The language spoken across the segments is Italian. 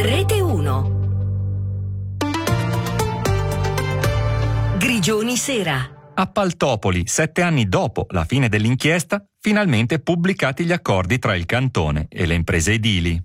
Rete 1. Grigioni Sera. A Paltopoli, 7 anni dopo la fine dell'inchiesta, finalmente pubblicati gli accordi tra il Cantone e le imprese edili.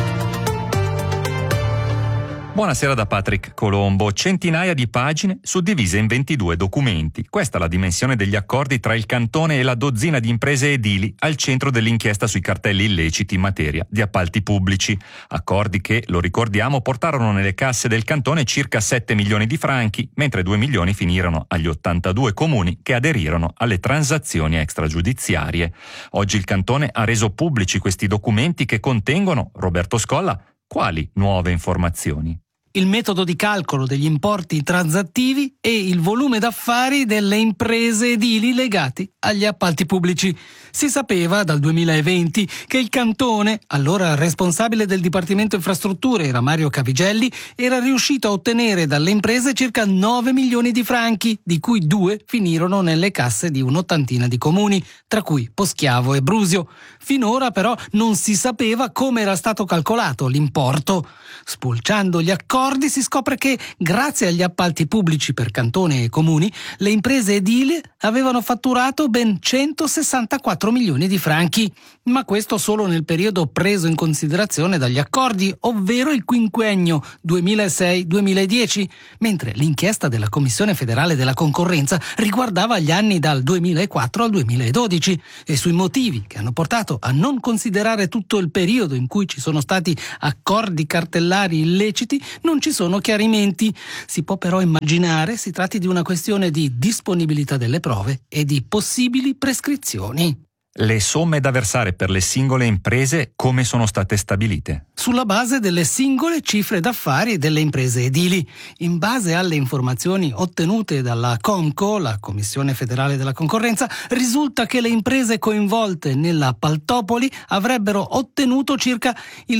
Buonasera da Patrick Colombo. Centinaia di pagine suddivise in 22 documenti. Questa è la dimensione degli accordi tra il Cantone e la dozzina di imprese edili al centro dell'inchiesta sui cartelli illeciti in materia di appalti pubblici. Accordi che, lo ricordiamo, portarono nelle casse del Cantone circa 7 milioni di franchi, mentre 2 milioni finirono agli 82 comuni che aderirono alle transazioni extragiudiziarie. Oggi il Cantone ha reso pubblici questi documenti che contengono, Roberto Scolla, quali nuove informazioni? Il metodo di calcolo degli importi transattivi e il volume d'affari delle imprese edili legati agli appalti pubblici. Si sapeva dal 2020 che il Cantone, allora responsabile del Dipartimento Infrastrutture, era Mario Cavigelli, era riuscito a ottenere dalle imprese circa 9 milioni di franchi, di cui 2 finirono nelle casse di un'ottantina di comuni, tra cui Poschiavo e Brusio. Finora però non si sapeva come era stato calcolato l'importo. Spulciando gli accordi si scopre che, grazie agli appalti pubblici per Cantone e comuni, le imprese edili avevano fatturato ben 164 milioni di franchi, ma questo solo nel periodo preso in considerazione dagli accordi, ovvero il quinquennio 2006-2010, mentre l'inchiesta della Commissione federale della concorrenza riguardava gli anni dal 2004 al 2012 e sui motivi che hanno portato a non considerare tutto il periodo in cui ci sono stati accordi cartellari illeciti non ci sono chiarimenti. Si può però immaginare si tratti di una questione di disponibilità delle prove e di possibili prescrizioni. Le somme da versare per le singole imprese come sono state stabilite? Sulla base delle singole cifre d'affari delle imprese edili. In base alle informazioni ottenute dalla CONCO, la Commissione federale della concorrenza, risulta che le imprese coinvolte nella Paltopoli avrebbero ottenuto circa il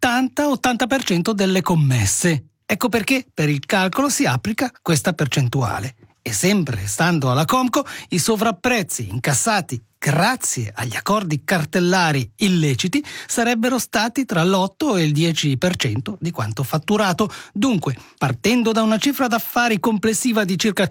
70-80% delle commesse. Ecco perché per il calcolo si applica questa percentuale. E sempre stando alla CONCO, i sovrapprezzi incassati grazie agli accordi cartellari illeciti sarebbero stati tra l'8 e il 10% di quanto fatturato. Dunque, partendo da una cifra d'affari complessiva di circa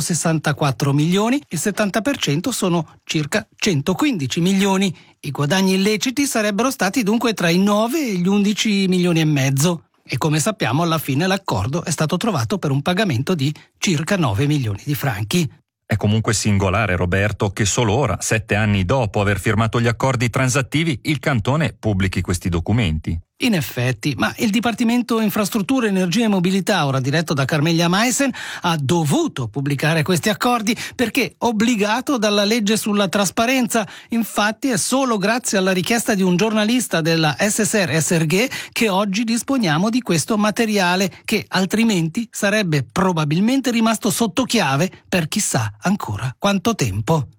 164 milioni, il 70% sono circa 115 milioni. I guadagni illeciti sarebbero stati dunque tra i 9 e gli 11 milioni e mezzo. E come sappiamo, alla fine l'accordo è stato trovato per un pagamento di circa 9 milioni di franchi. È comunque singolare, Roberto, che solo ora, 7 anni dopo aver firmato gli accordi transattivi, il Cantone pubblichi questi documenti. In effetti, ma il Dipartimento Infrastrutture, Energia e Mobilità, ora diretto da Carmeglia Meissen, ha dovuto pubblicare questi accordi perché obbligato dalla legge sulla trasparenza. Infatti è solo grazie alla richiesta di un giornalista della SSR SRG che oggi disponiamo di questo materiale che altrimenti sarebbe probabilmente rimasto sotto chiave per chissà ancora quanto tempo.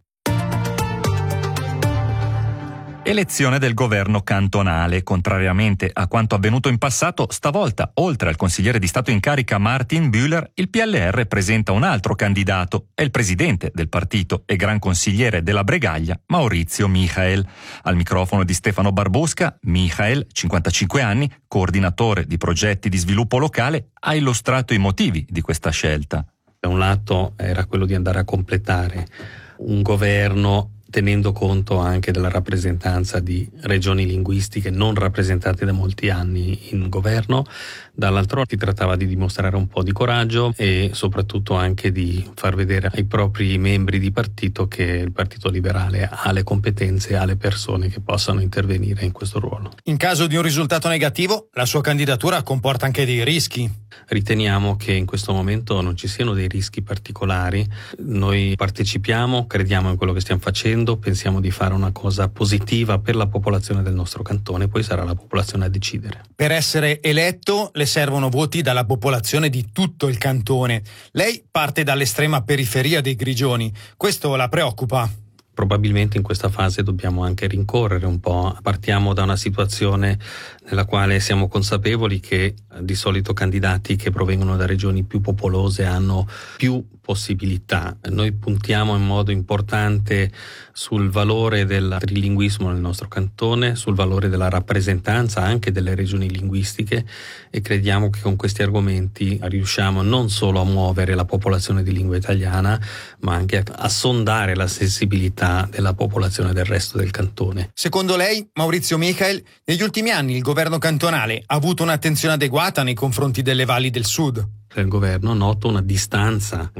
Elezione del governo cantonale. Contrariamente a quanto avvenuto in passato, stavolta, oltre al consigliere di Stato in carica Martin Bühler, il PLR presenta un altro candidato. È il presidente del partito e gran consigliere della Bregaglia, Maurizio Michael. Al microfono di Stefano Barbosca, Michael, 55 anni, coordinatore di progetti di sviluppo locale, ha illustrato i motivi di questa scelta. Da un lato era quello di andare a completare un governo tenendo conto anche della rappresentanza di regioni linguistiche non rappresentate da molti anni in governo, dall'altro si trattava di dimostrare un po' di coraggio e soprattutto anche di far vedere ai propri membri di partito che il Partito Liberale ha le competenze e ha le persone che possano intervenire in questo ruolo. In caso di un risultato negativo, la sua candidatura comporta anche dei rischi. Riteniamo che in questo momento non ci siano dei rischi particolari. Noi partecipiamo, crediamo in quello che stiamo facendo, pensiamo di fare una cosa positiva per la popolazione del nostro cantone, poi sarà la popolazione a decidere. Per essere eletto le servono voti dalla popolazione di tutto il cantone. Lei parte dall'estrema periferia dei Grigioni. Questo la preoccupa? Probabilmente in questa fase dobbiamo anche rincorrere un po'. Partiamo da una situazione nella quale siamo consapevoli che di solito candidati che provengono da regioni più popolose hanno più possibilità. Noi puntiamo in modo importante sul valore del trilinguismo nel nostro cantone, sul valore della rappresentanza anche delle regioni linguistiche, e crediamo che con questi argomenti riusciamo non solo a muovere la popolazione di lingua italiana, ma anche a sondare la sensibilità della popolazione del resto del cantone. Secondo lei, Maurizio Michael, negli ultimi anni il governo cantonale ha avuto un'attenzione adeguata nei confronti delle valli del sud? Il governo nota una distanza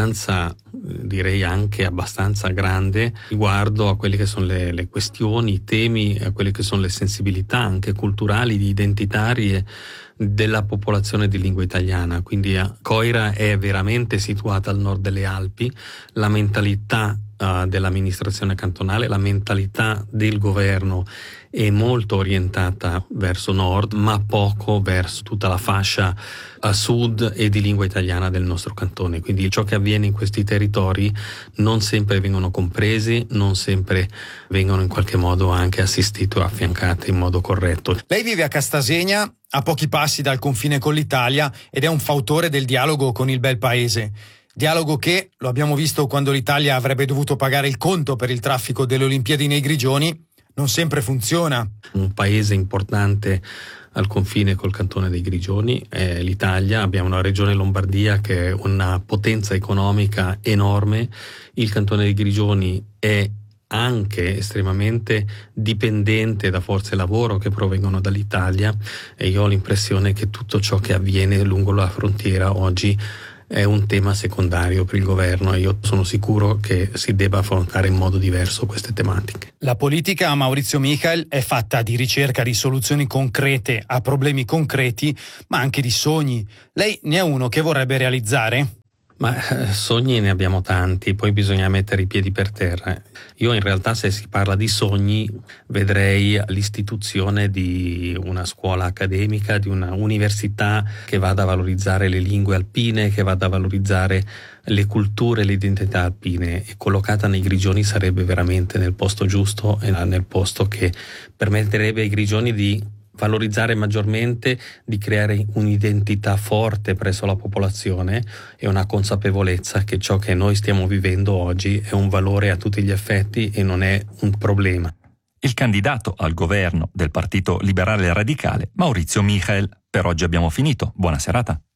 direi anche abbastanza grande riguardo a quelle che sono le questioni, i temi, a quelle che sono le sensibilità anche culturali, identitarie della popolazione di lingua italiana. Quindi Coira è veramente situata al nord delle Alpi, la mentalità dell'amministrazione cantonale, la mentalità del governo è molto orientata verso nord, ma poco verso tutta la fascia a sud e di lingua italiana del nostro cantone. Quindi ciò che avviene in questi territori non sempre vengono compresi, non sempre vengono in qualche modo anche assistiti o affiancati in modo corretto. Lei vive a Castasegna, a pochi passi dal confine con l'Italia, ed è un fautore del dialogo con il bel paese. Dialogo che, lo abbiamo visto quando l'Italia avrebbe dovuto pagare il conto per il traffico delle Olimpiadi nei Grigioni, non sempre funziona. Un paese importante al confine col cantone dei Grigioni è l'Italia. Abbiamo una regione Lombardia che è una potenza economica enorme. Il cantone dei Grigioni è anche estremamente dipendente da forze lavoro che provengono dall'Italia, e io ho l'impressione che tutto ciò che avviene lungo la frontiera oggi è un tema secondario per il governo, e io sono sicuro che si debba affrontare in modo diverso queste tematiche. La politica, a Maurizio Michael, è fatta di ricerca di soluzioni concrete a problemi concreti, ma anche di sogni. Lei ne ha uno che vorrebbe realizzare? Ma sogni ne abbiamo tanti, poi bisogna mettere i piedi per terra. Io in realtà, se si parla di sogni, vedrei l'istituzione di una scuola accademica, di una università che vada a valorizzare le lingue alpine, che vada a valorizzare le culture e le identità alpine, e collocata nei Grigioni sarebbe veramente nel posto giusto e nel posto che permetterebbe ai Grigioni di valorizzare maggiormente, di creare un'identità forte presso la popolazione e una consapevolezza che ciò che noi stiamo vivendo oggi è un valore a tutti gli effetti e non è un problema. Il candidato al governo del Partito Liberale Radicale, Maurizio Michael. Per oggi abbiamo finito. Buona serata.